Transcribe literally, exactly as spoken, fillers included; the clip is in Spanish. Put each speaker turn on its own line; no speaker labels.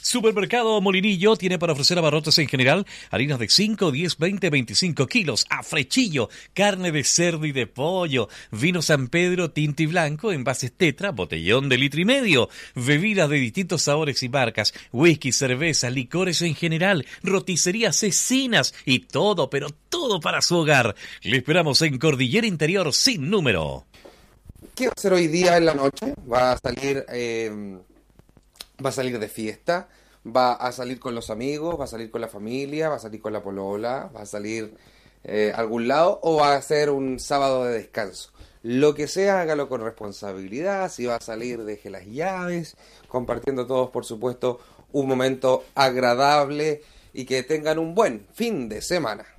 Supermercado Molinillo tiene para ofrecer abarrotes en general harinas de cinco, diez, veinte, veinticinco kilos, a frechillo, carne de cerdo y de pollo, vino San Pedro tinto y blanco, envases Tetra, botellón de litro y medio, bebidas de distintos sabores y marcas, whisky, cervezas, licores en general, roticerías, cecinas y todo, pero todo para su hogar. Le esperamos en Cordillera Interior sin número.
¿Qué va a hacer hoy día en la noche? ¿Va a salir, eh, va a salir de fiesta? ¿Va a salir con los amigos? ¿Va a salir con la familia? ¿Va a salir con la polola? ¿Va a salir eh, a algún lado? ¿O va a ser un sábado de descanso? Lo que sea, hágalo con responsabilidad. Si va a salir, deje las llaves, compartiendo todos, por supuesto, un momento agradable y que tengan un buen fin de semana.